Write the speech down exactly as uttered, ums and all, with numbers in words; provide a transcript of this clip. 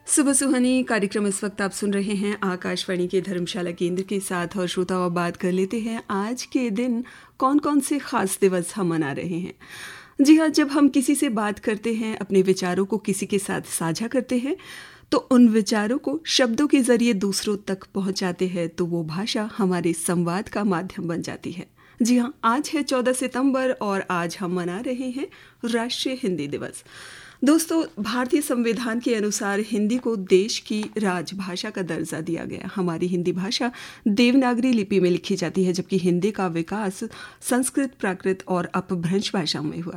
सुबह सुहानी कार्यक्रम इस वक्त आप सुन रहे हैं आकाशवाणी के धर्मशाला केंद्र के साथ। और श्रोताओं, अब बात कर लेते हैं आज के दिन कौन कौन से खास दिवस हम मना रहे हैं। जी हाँ, जब हम किसी से बात करते हैं, अपने विचारों को किसी के साथ साझा करते हैं, तो उन विचारों को शब्दों के जरिए दूसरों तक पहुंचाते हैं, तो वो भाषा हमारे संवाद का माध्यम बन जाती है। जी हाँ, आज है चौदह सितंबर और आज हम मना रहे हैं राष्ट्रीय हिंदी दिवस। दोस्तों, भारतीय संविधान के अनुसार हिंदी को देश की राजभाषा का दर्जा दिया गया। हमारी हिंदी भाषा देवनागरी लिपि में लिखी जाती है, जबकि हिंदी का विकास संस्कृत, प्राकृत और अपभ्रंश भाषा में हुआ।